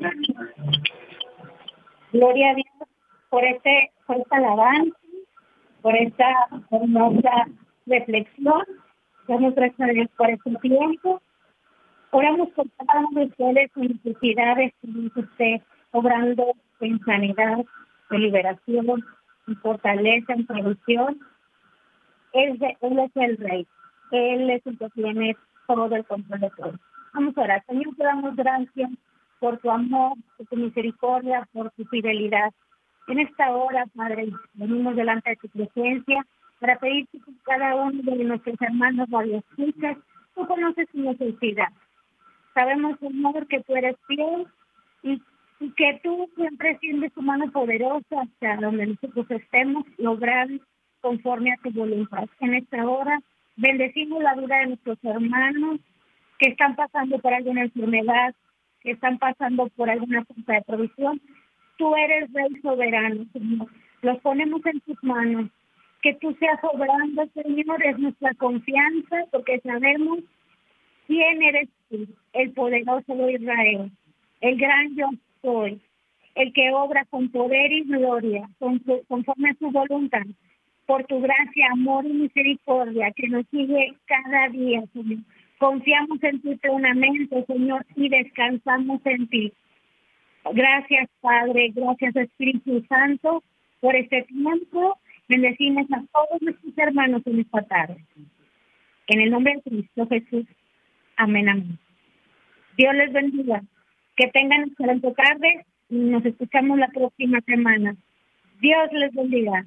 Gloria a Dios por esta alabanza, por esta hermosa reflexión. Damos gracias a Dios por este tiempo. Oramos por cada uno de ustedes con necesidades, que usted obrando en sanidad, en liberación, en fortaleza, en provisión. Él es el Rey. Él es el que tiene todo el control de todo. Vamos a orar. Señor, te damos gracias por tu amor, por tu misericordia, por tu fidelidad. En esta hora, Padre, venimos delante de tu presencia para pedirte que cada uno de nuestros hermanos radioescuchas, tú conoces su necesidad. Sabemos, Señor, que tú eres fiel y que tú siempre extiendes tu mano poderosa hasta donde nosotros estemos y obrar conforme a tu voluntad. En esta hora, bendecimos la vida de nuestros hermanos que están pasando por alguna enfermedad, que están pasando por alguna falta de provisión. Tú eres Rey soberano, Señor. Los ponemos en tus manos. Que tú seas obrando, Señor, es nuestra confianza, porque sabemos quién eres tú, el poderoso de Israel, el gran yo soy, el que obra con poder y gloria, conforme a tu voluntad, por tu gracia, amor y misericordia, que nos sigue cada día, Señor. Confiamos en ti plenamente, Señor, y descansamos en ti. Gracias, Padre, gracias, Espíritu Santo, por este tiempo. Bendecimos a todos nuestros hermanos en esta tarde. En el nombre de Cristo Jesús. Amén, amén. Dios les bendiga. Que tengan excelente tarde y nos escuchamos la próxima semana. Dios les bendiga.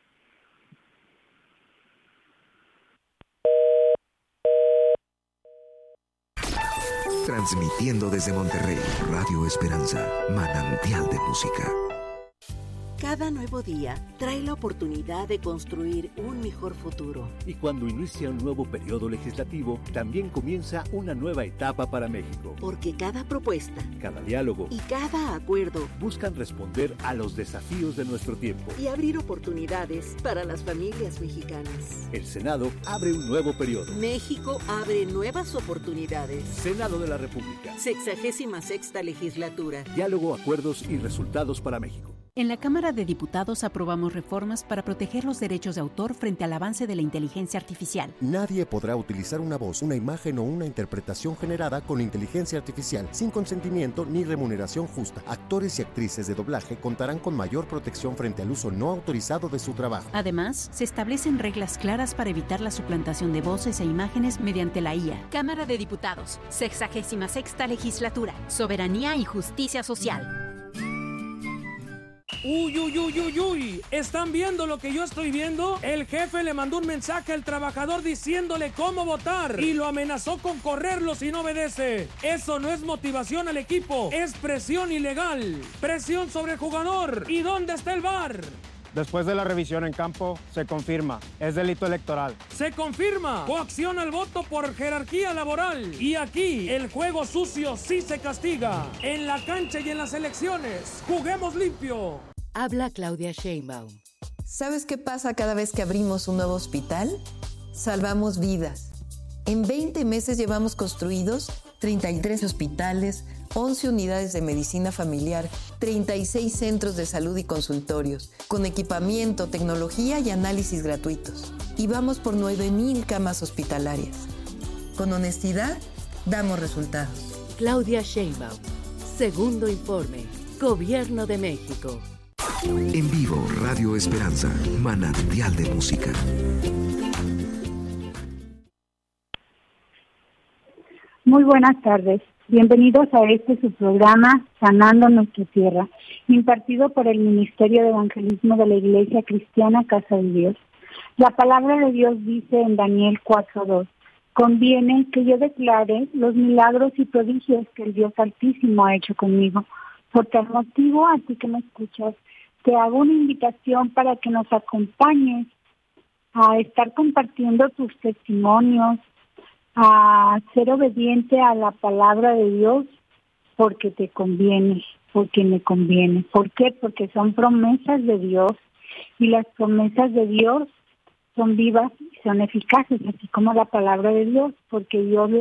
Transmitiendo desde Monterrey, Radio Esperanza, manantial de música. Cada nuevo día trae la oportunidad de construir un mejor futuro. Y cuando inicia un nuevo periodo legislativo, también comienza una nueva etapa para México. Porque cada propuesta, cada diálogo y cada acuerdo buscan responder a los desafíos de nuestro tiempo y abrir oportunidades para las familias mexicanas. El Senado abre un nuevo periodo. México abre nuevas oportunidades. Senado de la República. 66ª legislatura. Diálogo, acuerdos y resultados para México. En la Cámara de Diputados aprobamos reformas para proteger los derechos de autor frente al avance de la inteligencia artificial. Nadie podrá utilizar una voz, una imagen o una interpretación generada con inteligencia artificial sin consentimiento ni remuneración justa. Actores y actrices de doblaje contarán con mayor protección frente al uso no autorizado de su trabajo. Además, se establecen reglas claras para evitar la suplantación de voces e imágenes mediante la IA. Cámara de Diputados, 66ª legislatura, soberanía y justicia social. Uy, uy, uy, uy, uy, ¿están viendo lo que yo estoy viendo? El jefe le mandó un mensaje al trabajador diciéndole cómo votar y lo amenazó con correrlo si no obedece. Eso no es motivación al equipo, es presión ilegal, presión sobre el jugador. ¿Y dónde está el VAR? Después de la revisión en campo, se confirma, es delito electoral. Se confirma, coacción al voto por jerarquía laboral. Y aquí, el juego sucio sí se castiga. En la cancha y en las elecciones, juguemos limpio. Habla Claudia Sheinbaum. ¿Sabes qué pasa cada vez que abrimos un nuevo hospital? Salvamos vidas. En 20 meses llevamos construidos 33 hospitales, 11 unidades de medicina familiar, 36 centros de salud y consultorios, con equipamiento, tecnología y análisis gratuitos. Y vamos por 9,000 camas hospitalarias. Con honestidad, damos resultados. Claudia Sheinbaum. Segundo informe. Gobierno de México. En vivo, Radio Esperanza, manantial de música. Muy buenas tardes. Bienvenidos a su programa Sanando Nuestra Tierra, impartido por el Ministerio de Evangelismo de la Iglesia Cristiana Casa de Dios. La palabra de Dios dice en Daniel 4:2, conviene que yo declare los milagros y prodigios que el Dios Altísimo ha hecho conmigo. Por tal motivo, a ti que me escuchas, te hago una invitación para que nos acompañes a estar compartiendo tus testimonios, a ser obediente a la palabra de Dios, porque te conviene, porque me conviene. ¿Por qué? Porque son promesas de Dios, y las promesas de Dios son vivas y son eficaces, así como la palabra de Dios, porque Dios las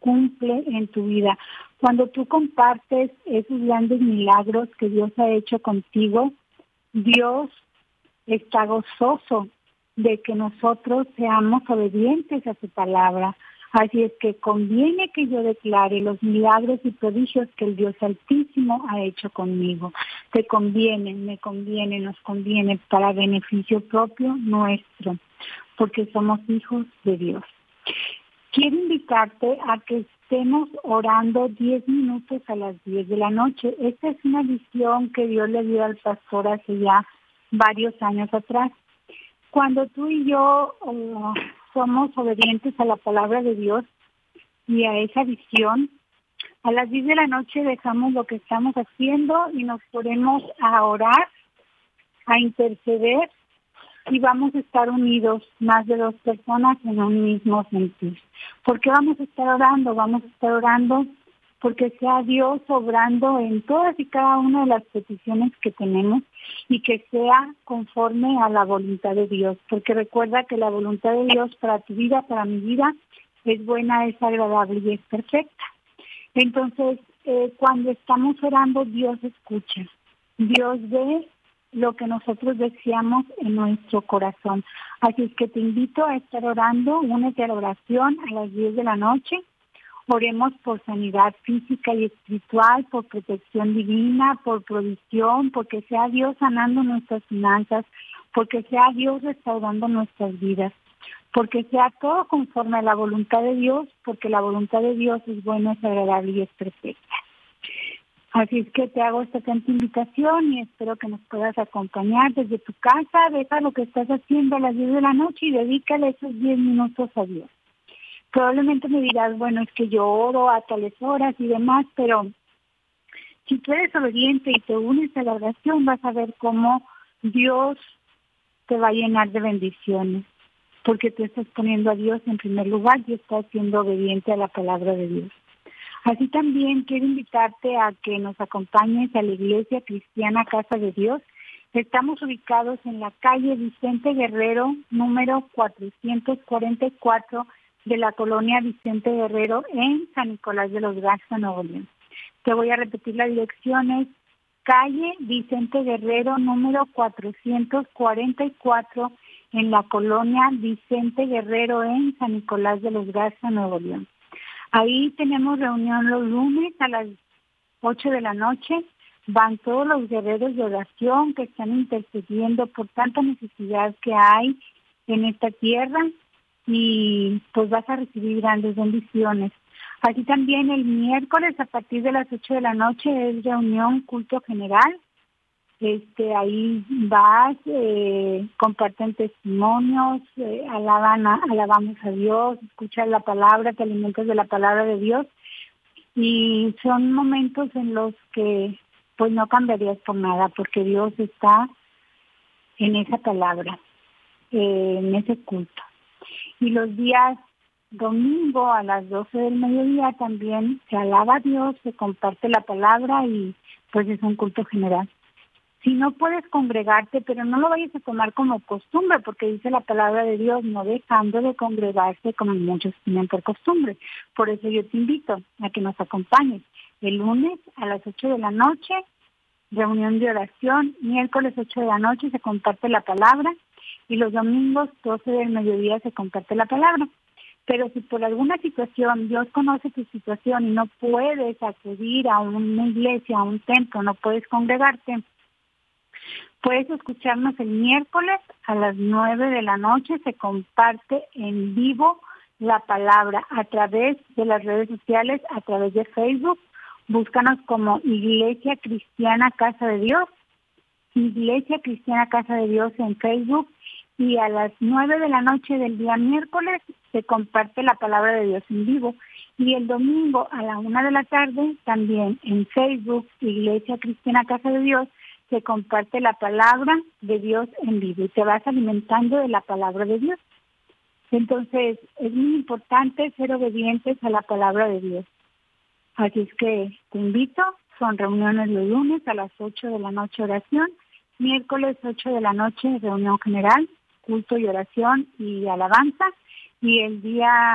cumple en tu vida. Cuando tú compartes esos grandes milagros que Dios ha hecho contigo, Dios está gozoso de que nosotros seamos obedientes a su palabra. Así es que conviene que yo declare los milagros y prodigios que el Dios Altísimo ha hecho conmigo. Te conviene, me conviene, nos conviene para beneficio propio nuestro, porque somos hijos de Dios. Quiero invitarte a que estemos orando 10 minutos a las 10 de la noche. Esta es una visión que Dios le dio al pastor hace ya varios años atrás. Cuando tú y yo somos obedientes a la palabra de Dios y a esa visión, a las 10 de la noche dejamos lo que estamos haciendo y nos ponemos a orar, a interceder, y vamos a estar unidos más de 2 personas en un mismo sentir. ¿Por qué vamos a estar orando? Vamos a estar orando porque sea Dios obrando en todas y cada una de las peticiones que tenemos y que sea conforme a la voluntad de Dios. Porque recuerda que la voluntad de Dios para tu vida, para mi vida, es buena, es agradable y es perfecta. Entonces, cuando estamos orando, Dios escucha. Dios ve lo que nosotros deseamos en nuestro corazón. Así es que te invito a estar orando, únete a la oración a las 10 de la noche. Oremos por sanidad física y espiritual, por protección divina, por provisión, porque sea Dios sanando nuestras finanzas, porque sea Dios restaurando nuestras vidas, porque sea todo conforme a la voluntad de Dios, porque la voluntad de Dios es buena, es agradable y es perfecta. Así es que te hago esta atenta invitación y espero que nos puedas acompañar desde tu casa. Deja lo que estás haciendo a las 10 de la noche y dedícale esos 10 minutos a Dios. Probablemente me dirás, bueno, es que yo oro a tales horas y demás, pero si tú eres obediente y te unes a la oración, vas a ver cómo Dios te va a llenar de bendiciones, porque tú estás poniendo a Dios en primer lugar y estás siendo obediente a la palabra de Dios. Así también quiero invitarte a que nos acompañes a la Iglesia Cristiana Casa de Dios. Estamos ubicados en la calle Vicente Guerrero, número 444, de la colonia Vicente Guerrero en San Nicolás de los Garza, Nuevo León. Te voy a repetir la dirección, es calle Vicente Guerrero, número 444, en la colonia Vicente Guerrero en San Nicolás de los Garza, Nuevo León. Ahí tenemos reunión los lunes a las 8 de la noche. Van todos los guerreros de oración que están intercediendo por tanta necesidad que hay en esta tierra y pues vas a recibir grandes bendiciones. Así también el miércoles a partir de las 8 de la noche es reunión culto general. Ahí vas, comparten testimonios, alabamos a Dios, escuchas la palabra, te alimentas de la palabra de Dios y son momentos en los que pues no cambiarías por nada porque Dios está en esa palabra, en ese culto. Y los días domingo a las 12 del mediodía también se alaba a Dios, se comparte la palabra y pues es un culto general. Si no puedes congregarte, pero no lo vayas a tomar como costumbre, porque dice la palabra de Dios, no dejando de congregarse como muchos tienen por costumbre. Por eso yo te invito a que nos acompañes. El lunes a las 8 de la noche, reunión de oración. Miércoles 8 de la noche se comparte la palabra. Y los domingos 12 del mediodía se comparte la palabra. Pero si por alguna situación Dios conoce tu situación y no puedes acudir a una iglesia, a un templo, no puedes congregarte, puedes escucharnos el miércoles a las 9 de la noche. Se comparte en vivo la palabra a través de las redes sociales, a través de Facebook. Búscanos como Iglesia Cristiana Casa de Dios, Iglesia Cristiana Casa de Dios en Facebook. Y a las 9 de la noche del día miércoles se comparte la palabra de Dios en vivo. Y el domingo a la 1 de la tarde también en Facebook, Iglesia Cristiana Casa de Dios, se comparte la palabra de Dios en vivo y te vas alimentando de la palabra de Dios. Entonces, es muy importante ser obedientes a la palabra de Dios. Así es que te invito, son reuniones los lunes a las 8 de la noche oración, miércoles 8 de la noche reunión general, culto y oración y alabanza, y el día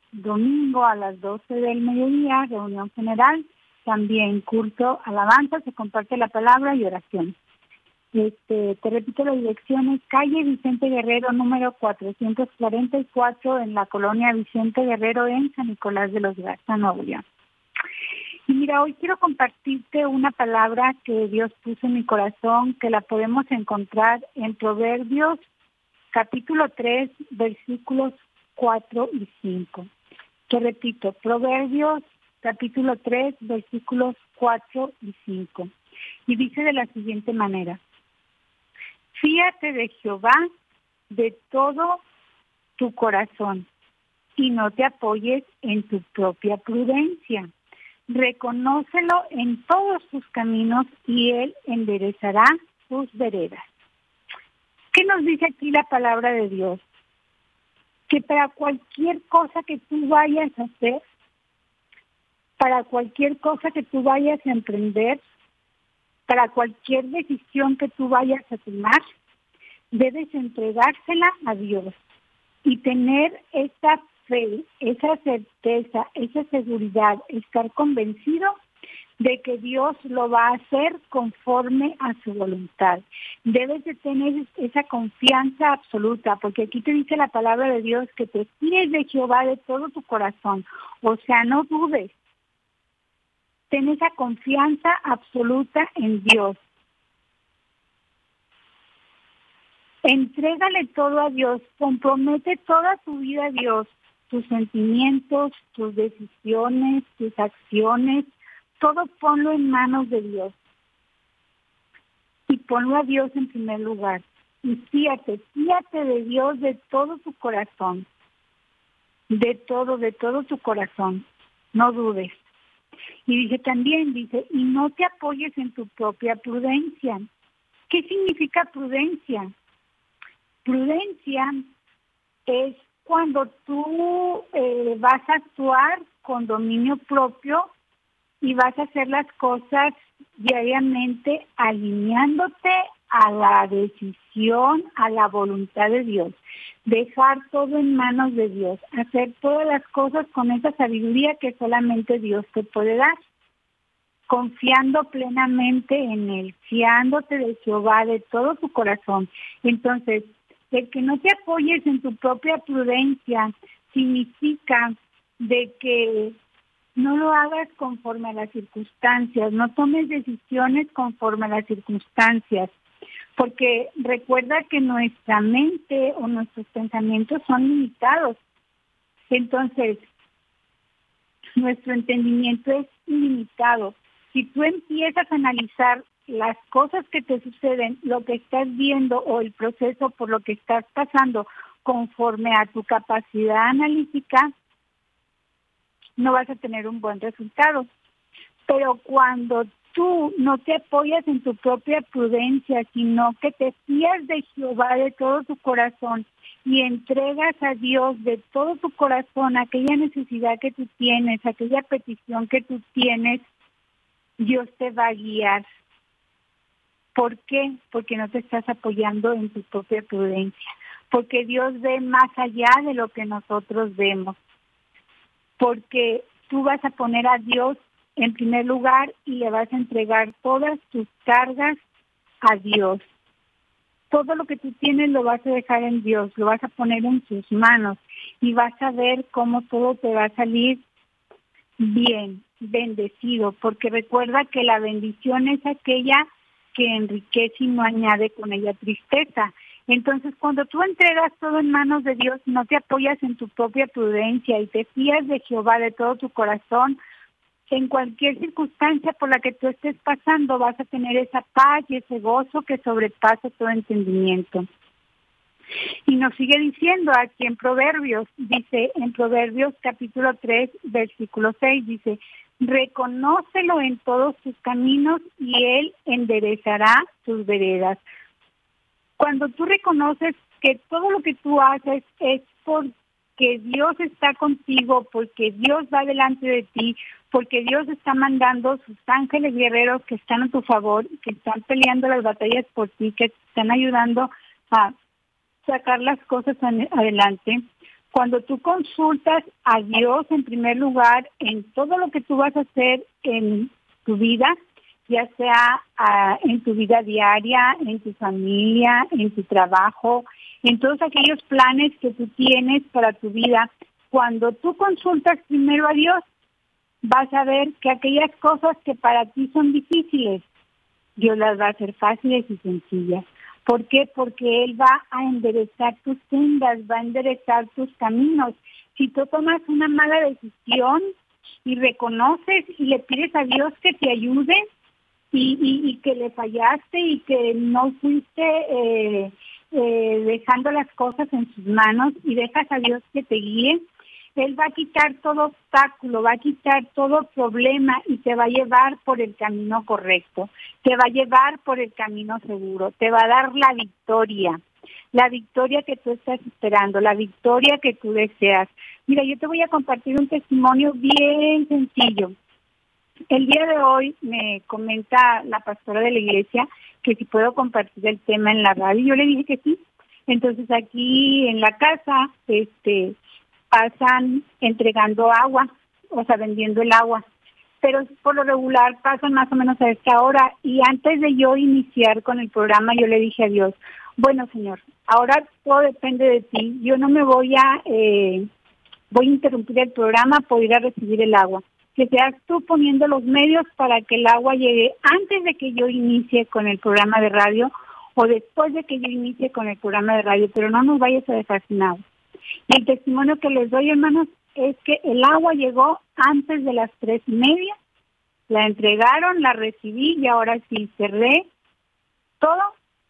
domingo a las 12 del mediodía, reunión general, también culto, alabanza, se comparte la palabra y oración. Te repito, la dirección es calle Vicente Guerrero, número 444, en la colonia Vicente Guerrero, en San Nicolás de los Garza, Nuevo León. Y mira, hoy quiero compartirte una palabra que Dios puso en mi corazón, que la podemos encontrar en Proverbios, capítulo 3, versículos 4 y 5. Te repito, Proverbios, capítulo 3, versículos 4 y 5. Y dice de la siguiente manera: fíate de Jehová de todo tu corazón y no te apoyes en tu propia prudencia. Reconócelo en todos tus caminos y Él enderezará tus veredas. ¿Qué nos dice aquí la palabra de Dios? Que para cualquier cosa que tú vayas a hacer, para cualquier cosa que tú vayas a emprender, para cualquier decisión que tú vayas a tomar, debes entregársela a Dios y tener esa fe, esa certeza, esa seguridad, estar convencido de que Dios lo va a hacer conforme a su voluntad. Debes de tener esa confianza absoluta, porque aquí te dice la palabra de Dios que te fíes de Jehová de todo tu corazón. O sea, no dudes. Ten esa confianza absoluta en Dios. Entrégale todo a Dios, compromete toda tu vida a Dios, tus sentimientos, tus decisiones, tus acciones, todo ponlo en manos de Dios. Y ponlo a Dios en primer lugar. Y fíate de Dios de todo tu corazón. De todo tu corazón. No dudes. Y dice, y no te apoyes en tu propia prudencia. ¿Qué significa prudencia? Prudencia es cuando tú vas a actuar con dominio propio y vas a hacer las cosas diariamente alineándote a la decisión, a la voluntad de Dios. Dejar todo en manos de Dios. Hacer todas las cosas con esa sabiduría que solamente Dios te puede dar. Confiando plenamente en Él, fiándote de Jehová de todo tu corazón. Entonces, el que no te apoyes en tu propia prudencia significa de que no lo hagas conforme a las circunstancias, no tomes decisiones conforme a las circunstancias, porque recuerda que nuestra mente o nuestros pensamientos son limitados. Entonces, nuestro entendimiento es ilimitado. Si tú empiezas a analizar las cosas que te suceden, lo que estás viendo o el proceso por lo que estás pasando conforme a tu capacidad analítica, no vas a tener un buen resultado. Pero cuando tú no te apoyas en tu propia prudencia, sino que te fías de Jehová de todo tu corazón y entregas a Dios de todo tu corazón aquella necesidad que tú tienes, aquella petición que tú tienes, Dios te va a guiar. ¿Por qué? Porque no te estás apoyando en tu propia prudencia. Porque Dios ve más allá de lo que nosotros vemos. Porque tú vas a poner a Dios en primer lugar y le vas a entregar todas tus cargas a Dios. Todo lo que tú tienes lo vas a dejar en Dios, lo vas a poner en sus manos y vas a ver cómo todo te va a salir bien, bendecido, porque recuerda que la bendición es aquella que enriquece y no añade con ella tristeza. Entonces, cuando tú entregas todo en manos de Dios, no te apoyas en tu propia prudencia y te fías de Jehová de todo tu corazón, en cualquier circunstancia por la que tú estés pasando, vas a tener esa paz y ese gozo que sobrepasa todo entendimiento. Y nos sigue diciendo aquí en Proverbios, dice en Proverbios capítulo 3, versículo 6, dice, reconócelo en todos tus caminos y Él enderezará tus veredas. Cuando tú reconoces que todo lo que tú haces es porque Dios está contigo, porque Dios va delante de ti, porque Dios está mandando sus ángeles guerreros que están a tu favor, que están peleando las batallas por ti, que te están ayudando a sacar las cosas adelante. Cuando tú consultas a Dios en primer lugar en todo lo que tú vas a hacer en tu vida, ya sea en tu vida diaria, en tu familia, en tu trabajo, en todos aquellos planes que tú tienes para tu vida, cuando tú consultas primero a Dios, vas a ver que aquellas cosas que para ti son difíciles, Dios las va a hacer fáciles y sencillas. ¿Por qué? Porque Él va a enderezar tus sendas, va a enderezar tus caminos. Si tú tomas una mala decisión y reconoces y le pides a Dios que te ayude y que le fallaste y que no fuiste dejando las cosas en sus manos y dejas a Dios que te guíe, Él va a quitar todo obstáculo, va a quitar todo problema y te va a llevar por el camino correcto, te va a llevar por el camino seguro, te va a dar la victoria que tú estás esperando, la victoria que tú deseas. Mira, yo te voy a compartir un testimonio bien sencillo. El día de hoy me comenta la pastora de la iglesia que si puedo compartir el tema en la radio. Yo le dije que sí. Entonces aquí en la casa, pasan entregando agua, o sea, vendiendo el agua, pero por lo regular pasan más o menos a esta hora, y antes de yo iniciar con el programa yo le dije a Dios, bueno Señor, ahora todo depende de ti, yo no me voy a interrumpir el programa por ir a recibir el agua, que seas tú poniendo los medios para que el agua llegue antes de que yo inicie con el programa de radio o después de que yo inicie con el programa de radio, pero no nos vayas a dejar sin agua. Y el testimonio que les doy, hermanos, es que el agua llegó antes de las 3:30, la entregaron, la recibí y ahora sí cerré todo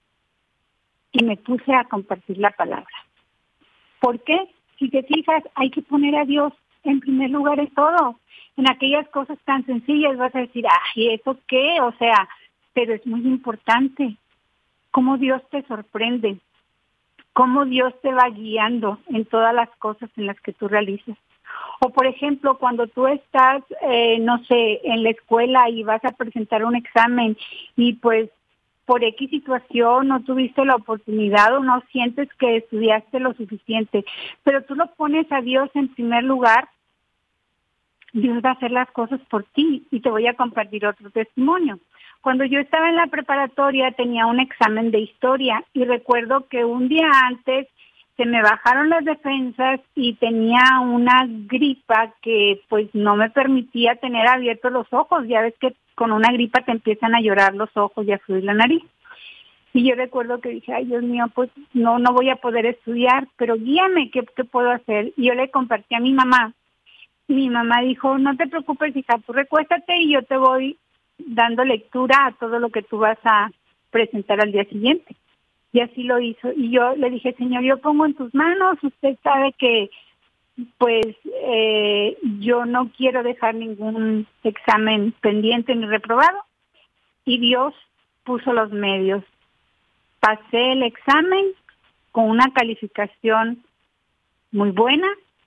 y me puse a compartir la palabra. ¿Por qué? Si te fijas, hay que poner a Dios en primer lugar en todo. En aquellas cosas tan sencillas vas a decir, ay, ¿eso qué? O sea, pero es muy importante cómo Dios te sorprende, cómo Dios te va guiando en todas las cosas en las que tú realizas. O por ejemplo, cuando tú estás, no sé, en la escuela y vas a presentar un examen y pues por X situación no tuviste la oportunidad o no sientes que estudiaste lo suficiente, pero tú lo pones a Dios en primer lugar, Dios va a hacer las cosas por ti. Y te voy a compartir otro testimonio. Cuando yo estaba en la preparatoria tenía un examen de historia y recuerdo que un día antes se me bajaron las defensas y tenía una gripa que pues no me permitía tener abiertos los ojos. Ya ves que con una gripa te empiezan a llorar los ojos y a fluir la nariz. Y yo recuerdo que dije, ay Dios mío, pues no voy a poder estudiar, pero guíame, ¿qué puedo hacer? Y yo le compartí a mi mamá. Y mi mamá dijo, no te preocupes, hija, tú recuéstate y yo te voy dando lectura a todo lo que tú vas a presentar al día siguiente. Y así lo hizo. Y yo le dije, Señor, yo pongo en tus manos, usted sabe que pues yo no quiero dejar ningún examen pendiente ni reprobado. Y Dios puso los medios. Pasé el examen con una calificación muy buena.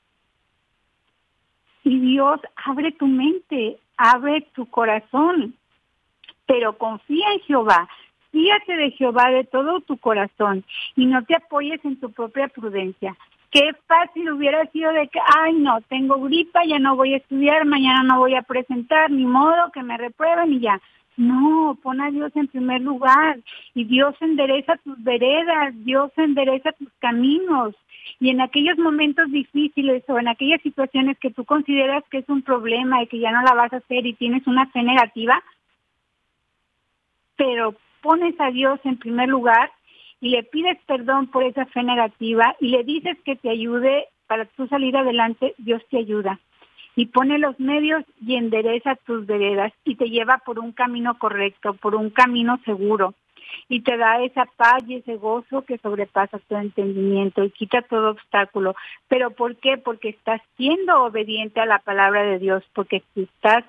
Y Dios abre tu mente, abre tu corazón, pero confía en Jehová, fíjate de Jehová de todo tu corazón y no te apoyes en tu propia prudencia. Qué fácil hubiera sido de que, ay no, tengo gripa, ya no voy a estudiar, mañana no voy a presentar, ni modo, que me reprueben y ya. No, pon a Dios en primer lugar y Dios endereza tus veredas, Dios endereza tus caminos. Y en aquellos momentos difíciles o en aquellas situaciones que tú consideras que es un problema y que ya no la vas a hacer y tienes una fe negativa, pero pones a Dios en primer lugar y le pides perdón por esa fe negativa y le dices que te ayude para tú salir adelante, Dios te ayuda. Y pone los medios y endereza tus veredas y te lleva por un camino correcto, por un camino seguro. Y te da esa paz y ese gozo que sobrepasa tu entendimiento y quita todo obstáculo. ¿Pero por qué? Porque estás siendo obediente a la palabra de Dios, porque tú estás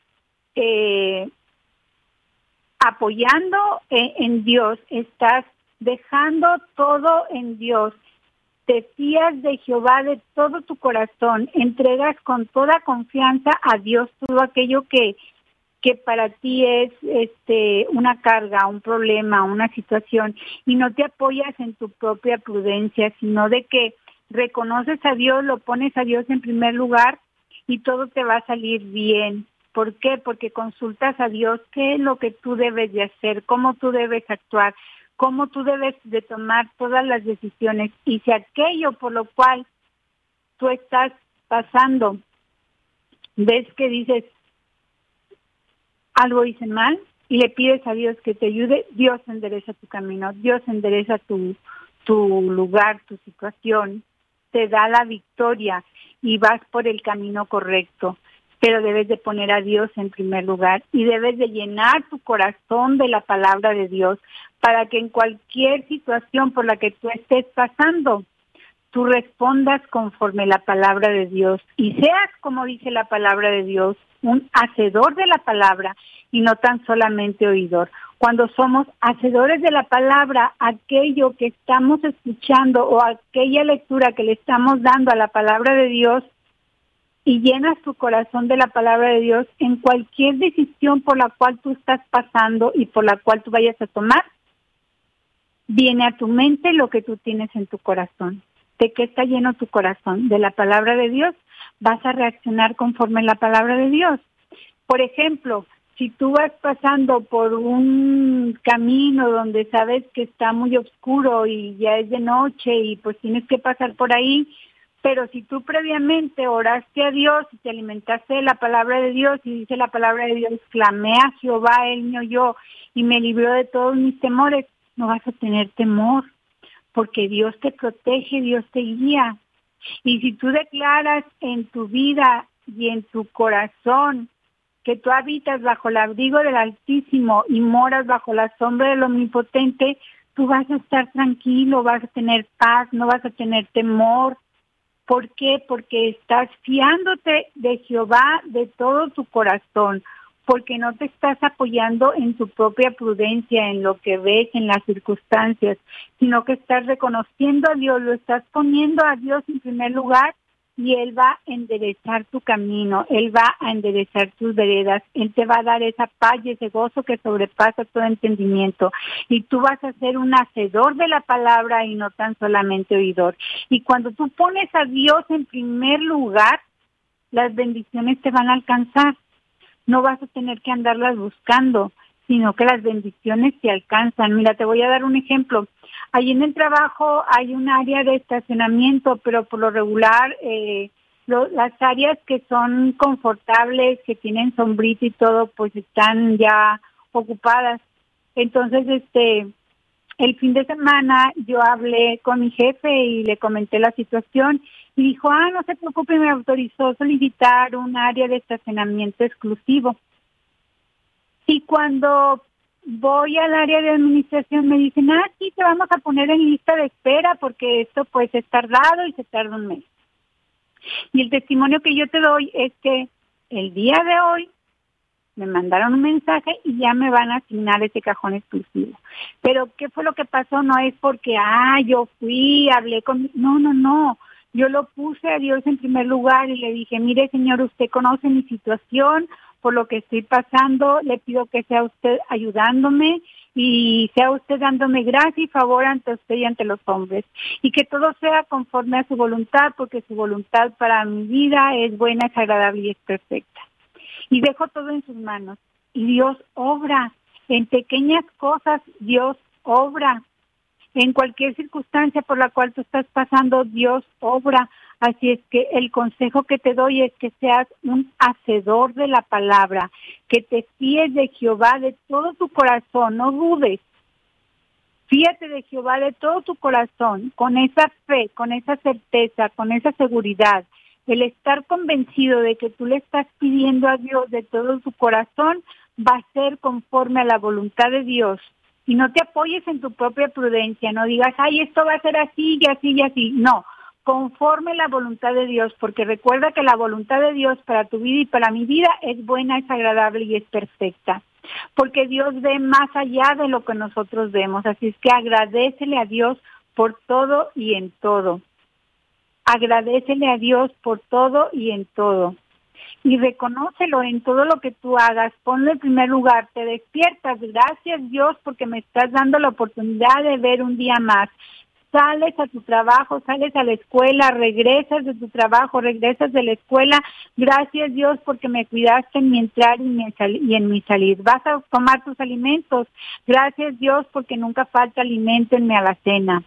apoyando en Dios, estás dejando todo en Dios, te fías de Jehová de todo tu corazón, entregas con toda confianza a Dios todo aquello que para ti es una carga, un problema, una situación, y no te apoyas en tu propia prudencia, sino de que reconoces a Dios, lo pones a Dios en primer lugar y todo te va a salir bien. ¿Por qué? Porque consultas a Dios qué es lo que tú debes de hacer, cómo tú debes actuar, cómo tú debes de tomar todas las decisiones. Y si aquello por lo cual tú estás pasando, ves que dices, algo hice mal, y le pides a Dios que te ayude, Dios endereza tu camino, Dios endereza tu lugar, tu situación, te da la victoria y vas por el camino correcto. Pero debes de poner a Dios en primer lugar y debes de llenar tu corazón de la palabra de Dios para que en cualquier situación por la que tú estés pasando, tú respondas conforme la palabra de Dios y seas, como dice la palabra de Dios, un hacedor de la palabra y no tan solamente oidor. Cuando somos hacedores de la palabra, aquello que estamos escuchando o aquella lectura que le estamos dando a la palabra de Dios, y llenas tu corazón de la palabra de Dios, en cualquier decisión por la cual tú estás pasando y por la cual tú vayas a tomar, viene a tu mente lo que tú tienes en tu corazón. ¿De qué está lleno tu corazón? De la palabra de Dios. Vas a reaccionar conforme la palabra de Dios. Por ejemplo, si tú vas pasando por un camino donde sabes que está muy oscuro y ya es de noche y pues tienes que pasar por ahí, pero si tú previamente oraste a Dios y te alimentaste de la palabra de Dios y dice la palabra de Dios, clamé a Jehová, Él me oyó y me libró de todos mis temores, no vas a tener temor, porque Dios te protege, Dios te guía. Y si tú declaras en tu vida y en tu corazón que tú habitas bajo el abrigo del Altísimo y moras bajo la sombra del Omnipotente, tú vas a estar tranquilo, vas a tener paz, no vas a tener temor. ¿Por qué? Porque estás fiándote de Jehová de todo tu corazón, porque no te estás apoyando en tu propia prudencia, en lo que ves, en las circunstancias, sino que estás reconociendo a Dios, lo estás poniendo a Dios en primer lugar y Él va a enderezar tu camino, Él va a enderezar tus veredas, Él te va a dar esa paz y ese gozo que sobrepasa todo entendimiento. Y tú vas a ser un hacedor de la palabra y no tan solamente oidor. Y cuando tú pones a Dios en primer lugar, las bendiciones te van a alcanzar. No vas a tener que andarlas buscando, sino que las bendiciones te alcanzan. Mira, te voy a dar un ejemplo. Allí en el trabajo hay un área de estacionamiento, pero por lo regular las áreas que son confortables, que tienen sombrita y todo, pues están ya ocupadas. Entonces, el fin de semana yo hablé con mi jefe y le comenté la situación y dijo, no se preocupe, me autorizó solicitar un área de estacionamiento exclusivo. Y cuando voy al área de administración me dicen, sí, te vamos a poner en lista de espera porque esto pues es tardado y se tarda un mes. Y el testimonio que yo te doy es que el día de hoy me mandaron un mensaje y ya me van a asignar ese cajón exclusivo. Pero ¿qué fue lo que pasó? No es porque, yo fui, hablé con... No. Yo lo puse a Dios en primer lugar y le dije, mire, Señor, usted conoce mi situación, por lo que estoy pasando, le pido que sea usted ayudándome y sea usted dándome gracia y favor ante usted y ante los hombres. Y que todo sea conforme a su voluntad, porque su voluntad para mi vida es buena, es agradable y es perfecta. Y dejo todo en sus manos. Y Dios obra. En pequeñas cosas, Dios obra. En cualquier circunstancia por la cual tú estás pasando, Dios obra. Así es que el consejo que te doy es que seas un hacedor de la palabra, que te fíes de Jehová de todo tu corazón, no dudes. Fíjate de Jehová de todo tu corazón, con esa fe, con esa certeza, con esa seguridad. El estar convencido de que tú le estás pidiendo a Dios de todo tu corazón va a ser conforme a la voluntad de Dios. Y no te apoyes en tu propia prudencia, no digas, esto va a ser así y así y así. No, conforme a la voluntad de Dios, porque recuerda que la voluntad de Dios para tu vida y para mi vida es buena, es agradable y es perfecta. Porque Dios ve más allá de lo que nosotros vemos. Así es que agradécele a Dios por todo y en todo. Agradécele a Dios por todo y en todo. Y reconócelo en todo lo que tú hagas. Ponlo en primer lugar. Te despiertas. Gracias, Dios, porque me estás dando la oportunidad de ver un día más. sales a tu trabajo, sales a la escuela, regresas de tu trabajo, regresas de la escuela. Gracias, Dios, porque me cuidaste en mi entrar y en mi salir. Vas a tomar tus alimentos. Gracias, Dios, porque nunca falta alimento en mi alacena.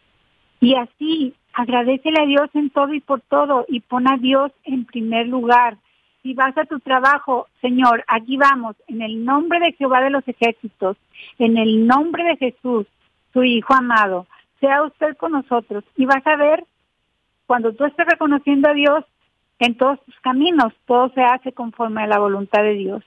Y así, agradécele a Dios en todo y por todo y pon a Dios en primer lugar. Si vas a tu trabajo, Señor, aquí vamos, en el nombre de Jehová de los ejércitos, en el nombre de Jesús, tu Hijo amado, sea usted con nosotros. Y vas a ver, cuando tú estés reconociendo a Dios en todos tus caminos, todo se hace conforme a la voluntad de Dios.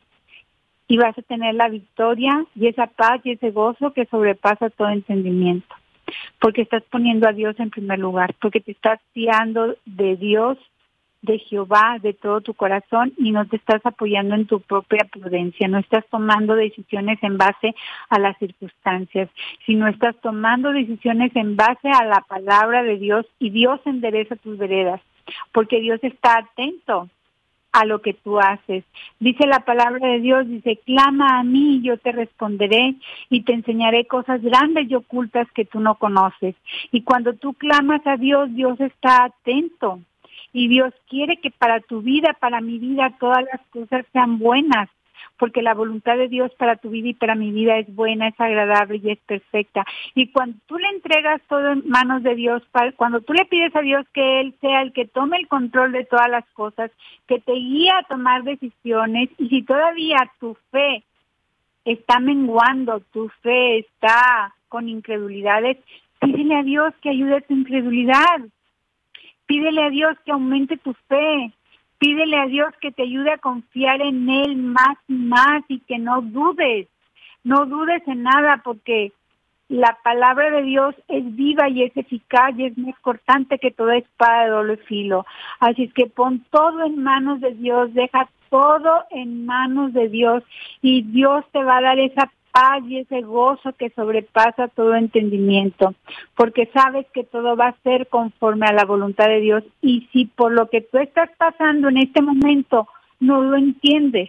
Y vas a tener la victoria y esa paz y ese gozo que sobrepasa todo entendimiento. Porque estás poniendo a Dios en primer lugar, porque te estás fiando de Dios, de Jehová, de todo tu corazón y no te estás apoyando en tu propia prudencia, no estás tomando decisiones en base a las circunstancias, sino estás tomando decisiones en base a la palabra de Dios y Dios endereza tus veredas, porque Dios está atento a lo que tú haces. Dice la palabra de Dios, dice, clama a mí y yo te responderé y te enseñaré cosas grandes y ocultas que tú no conoces. Y cuando tú clamas a Dios, Dios está atento y Dios quiere que para tu vida, para mi vida, todas las cosas sean buenas, porque la voluntad de Dios para tu vida y para mi vida es buena, es agradable y es perfecta. Y cuando tú le entregas todo en manos de Dios, cuando tú le pides a Dios que Él sea el que tome el control de todas las cosas, que te guíe a tomar decisiones, y si todavía tu fe está menguando, tu fe está con incredulidades, pídele a Dios que ayude a tu incredulidad. Pídele a Dios que aumente tu fe. Pídele a Dios que te ayude a confiar en Él más y más y que no dudes. No dudes en nada porque la palabra de Dios es viva y es eficaz y es más cortante que toda espada de doble filo. Así es que pon todo en manos de Dios, deja todo en manos de Dios y Dios te va a dar esa paz y ese gozo que sobrepasa todo entendimiento, porque sabes que todo va a ser conforme a la voluntad de Dios. Y si por lo que tú estás pasando en este momento no lo entiendes,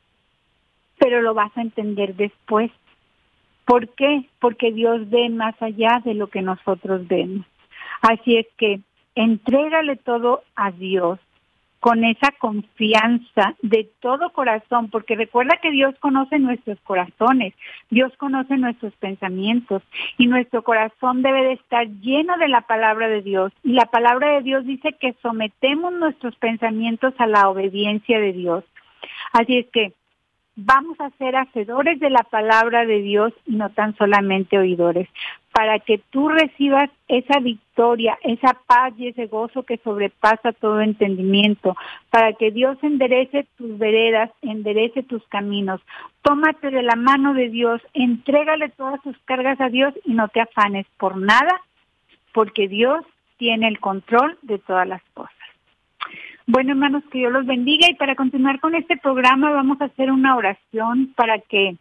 pero lo vas a entender después. ¿Por qué? Porque Dios ve más allá de lo que nosotros vemos. Así es que entrégale todo a Dios con esa confianza de todo corazón, porque recuerda que Dios conoce nuestros corazones, Dios conoce nuestros pensamientos y nuestro corazón debe de estar lleno de la palabra de Dios. Y la palabra de Dios dice que sometemos nuestros pensamientos a la obediencia de Dios. Así es que vamos a ser hacedores de la palabra de Dios y no tan solamente oidores, para que tú recibas esa victoria, esa paz y ese gozo que sobrepasa todo entendimiento, para que Dios enderece tus veredas, enderece tus caminos. Tómate de la mano de Dios, entrégale todas tus cargas a Dios y no te afanes por nada, porque Dios tiene el control de todas las cosas. Bueno, hermanos, que Dios los bendiga y para continuar con este programa vamos a hacer una oración para que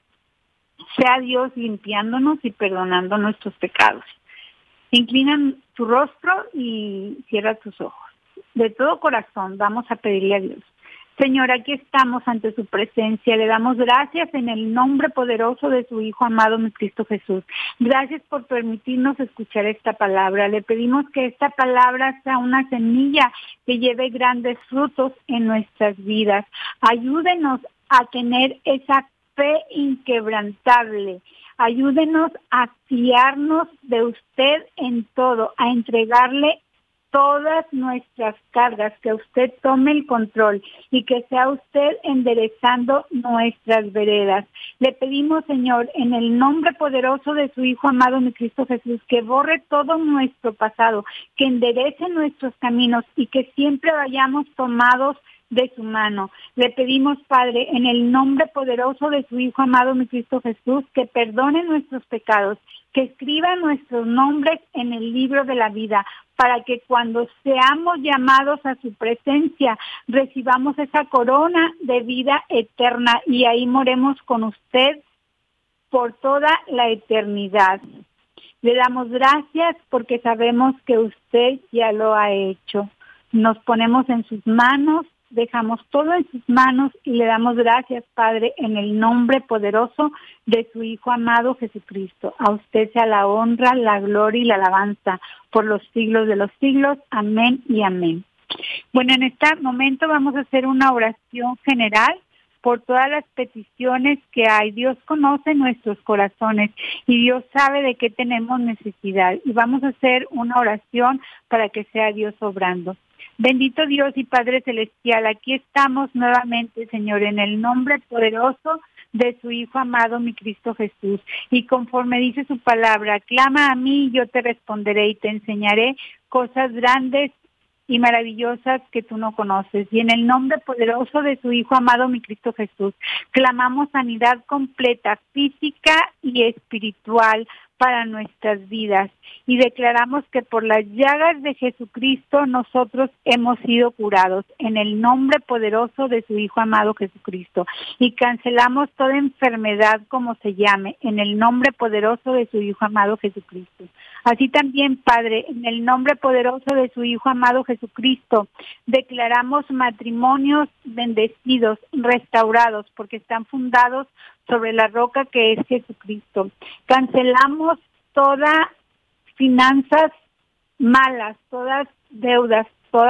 sea Dios limpiándonos y perdonando nuestros pecados. Inclina tu rostro y cierra tus ojos. De todo corazón vamos a pedirle a Dios. Señor, aquí estamos ante su presencia. Le damos gracias en el nombre poderoso de su Hijo amado, mi Cristo Jesús. Gracias por permitirnos escuchar esta palabra. Le pedimos que esta palabra sea una semilla que lleve grandes frutos en nuestras vidas. Ayúdenos a tener esa fe inquebrantable. Ayúdenos a fiarnos de usted en todo, a entregarle todas nuestras cargas, que usted tome el control y que sea usted enderezando nuestras veredas. Le pedimos, Señor, en el nombre poderoso de su Hijo amado, mi Cristo Jesús, que borre todo nuestro pasado, que enderece nuestros caminos y que siempre vayamos tomados de su mano. Le pedimos, Padre, en el nombre poderoso de su Hijo amado, mi Cristo Jesús, que perdone nuestros pecados, que escriba nuestros nombres en el libro de la vida, para que cuando seamos llamados a su presencia, recibamos esa corona de vida eterna y ahí moremos con usted por toda la eternidad. Le damos gracias porque sabemos que usted ya lo ha hecho. Nos ponemos en sus manos dejamos todo en sus manos y le damos gracias, Padre, en el nombre poderoso de su Hijo amado Jesucristo. A usted sea la honra, la gloria y la alabanza por los siglos de los siglos. Amén y amén. Bueno, en este momento vamos a hacer una oración general por todas las peticiones que hay. Dios conoce nuestros corazones y Dios sabe de qué tenemos necesidad. Y vamos a hacer una oración para que sea Dios obrando. Bendito Dios y Padre Celestial, aquí estamos nuevamente, Señor, en el nombre poderoso de su Hijo amado, mi Cristo Jesús. Y conforme dice su palabra, clama a mí y yo te responderé y te enseñaré cosas grandes y maravillosas que tú no conoces. Y en el nombre poderoso de su Hijo amado, mi Cristo Jesús, clamamos sanidad completa, física y espiritual para nuestras vidas. Y declaramos que por las llagas de Jesucristo nosotros hemos sido curados en el nombre poderoso de su Hijo amado Jesucristo. Y cancelamos toda enfermedad como se llame en el nombre poderoso de su Hijo amado Jesucristo. Así también, Padre, en el nombre poderoso de su Hijo amado Jesucristo, declaramos matrimonios bendecidos, restaurados, porque están fundados sobre la roca que es Jesucristo. Cancelamos todas finanzas malas, todas deudas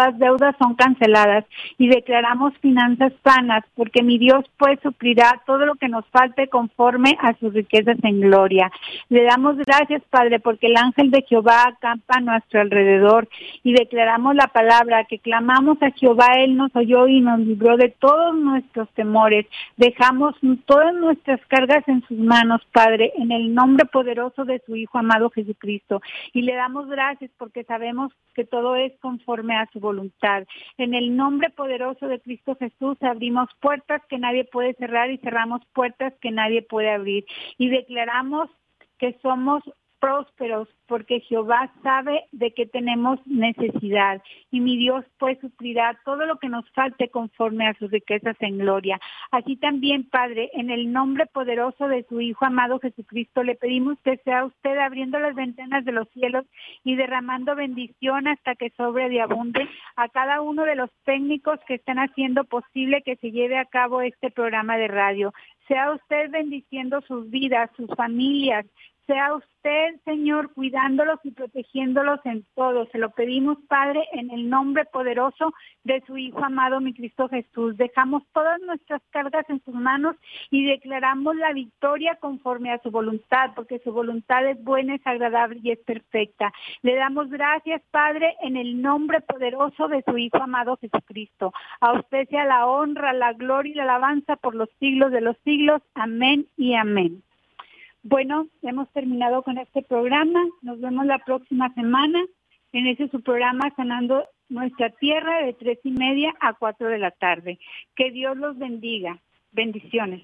son canceladas y declaramos finanzas sanas, porque mi Dios pues suplirá todo lo que nos falte conforme a sus riquezas en gloria. Le damos gracias, Padre, porque el ángel de Jehová acampa a nuestro alrededor y declaramos la palabra que clamamos a Jehová, Él nos oyó y nos libró de todos nuestros temores. Dejamos todas nuestras cargas en sus manos, Padre, en el nombre poderoso de su Hijo amado Jesucristo. Y le damos gracias porque sabemos que todo es conforme a su voluntad. En el nombre poderoso de Cristo Jesús abrimos puertas que nadie puede cerrar y cerramos puertas que nadie puede abrir. Y declaramos que somos prósperos porque Jehová sabe de qué tenemos necesidad y mi Dios pues suplirá todo lo que nos falte conforme a sus riquezas en gloria. Así también, Padre, en el nombre poderoso de su Hijo amado Jesucristo, le pedimos que sea usted abriendo las ventanas de los cielos y derramando bendición hasta que sobre y abunde a cada uno de los técnicos que están haciendo posible que se lleve a cabo este programa de radio. Sea usted bendiciendo sus vidas, sus familias. Sea usted, Señor, cuidándolos y protegiéndolos en todo. Se lo pedimos, Padre, en el nombre poderoso de su Hijo amado, mi Cristo Jesús. Dejamos todas nuestras cargas en sus manos y declaramos la victoria conforme a su voluntad, porque su voluntad es buena, es agradable y es perfecta. Le damos gracias, Padre, en el nombre poderoso de su Hijo amado Jesucristo. A usted sea la honra, la gloria y la alabanza por los siglos de los siglos. Amén y amén. Bueno, hemos terminado con este programa. Nos vemos la próxima semana en ese su programa Sanando Nuestra Tierra de 3:30 a 4 de la tarde. Que Dios los bendiga. Bendiciones.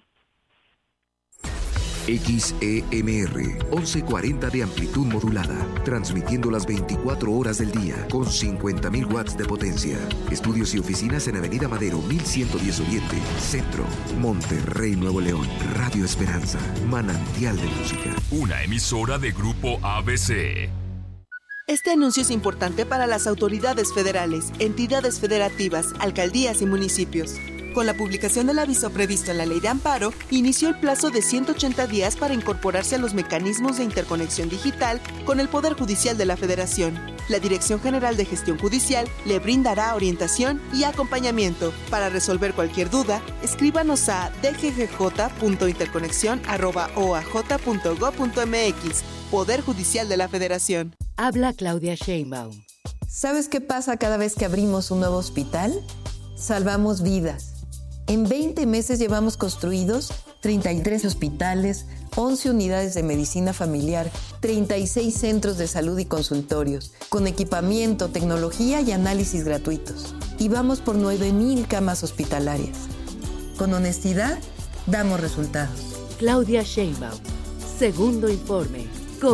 XEMR 1140 de amplitud modulada, transmitiendo las 24 horas del día con 50.000 watts de potencia. Estudios y oficinas en Avenida Madero 1110 Oriente, Centro, Monterrey, Nuevo León. Radio Esperanza, manantial de música. Una emisora de Grupo ABC. Este anuncio es importante para las autoridades federales, entidades federativas, alcaldías y municipios. Con la publicación del aviso previsto en la Ley de Amparo, inició el plazo de 180 días para incorporarse a los mecanismos de interconexión digital con el Poder Judicial de la Federación. La Dirección General de Gestión Judicial le brindará orientación y acompañamiento. Para resolver cualquier duda, escríbanos a dggj.interconexión@oaj.gov.mx. Poder Judicial de la Federación. Habla Claudia Sheinbaum. ¿Sabes qué pasa cada vez que abrimos un nuevo hospital? Salvamos vidas. En 20 meses llevamos construidos 33 hospitales, 11 unidades de medicina familiar, 36 centros de salud y consultorios, con equipamiento, tecnología y análisis gratuitos. Y vamos por 9,000 camas hospitalarias. Con honestidad, damos resultados. Claudia Sheinbaum. Segundo informe.